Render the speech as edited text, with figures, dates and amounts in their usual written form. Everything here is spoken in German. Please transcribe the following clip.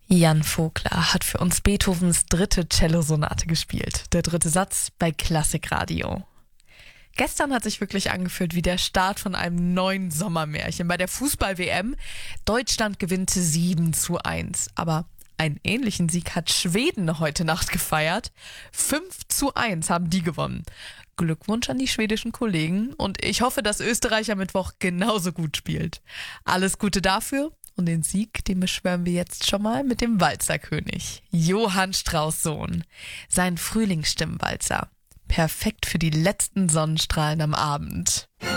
Jan Vogler hat für uns Beethovens 3. Cellosonate gespielt. Der 3. Satz bei Klassikradio. Gestern hat sich wirklich angefühlt wie der Start von einem neuen Sommermärchen. Bei der Fußball-WM, Deutschland gewinnt 7:1. Aber einen ähnlichen Sieg hat Schweden heute Nacht gefeiert. 5:1 haben die gewonnen. Glückwunsch an die schwedischen Kollegen und ich hoffe, dass Österreich am Mittwoch genauso gut spielt. Alles Gute dafür. Und den Sieg, den beschwören wir jetzt schon mal mit dem Walzerkönig, Johann Strauss Sohn. Sein Frühlingsstimmenwalzer. Perfekt für die letzten Sonnenstrahlen am Abend.